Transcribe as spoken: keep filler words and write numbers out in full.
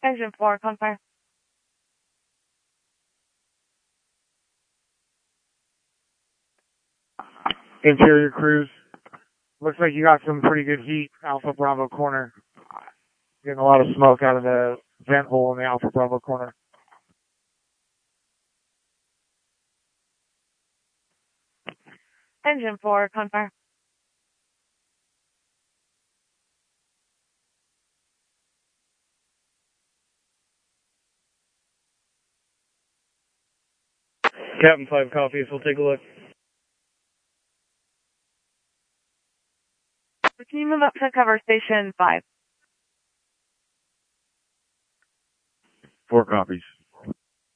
Engine four, confirm. Interior cruise. Looks like you got some pretty good heat, Alpha Bravo corner. Getting a lot of smoke out of the vent hole in the Alpha Bravo corner. Engine four, confirm. Captain five copies, we'll take a look. Can you move up to cover station five? Four copies.